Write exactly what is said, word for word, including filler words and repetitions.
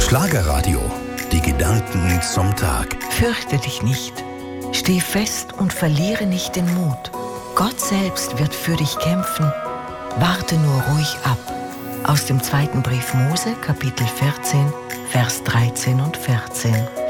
Schlagerradio. Die Gedanken zum Tag. Fürchte dich nicht. Steh fest und verliere nicht den Mut. Gott selbst wird für dich kämpfen. Warte nur ruhig ab. Aus dem zweiten Brief Mose, Kapitel vierzehn, Vers dreizehn und vierzehn.